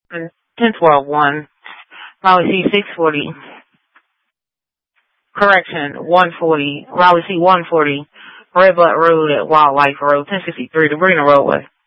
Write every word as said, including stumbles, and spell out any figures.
ten twelve one. Raleigh C six forty. Correction, one forty. Raleigh C one forty. Red Bud Road at Wildlife Road, ten sixty-three, the Marina Roadway.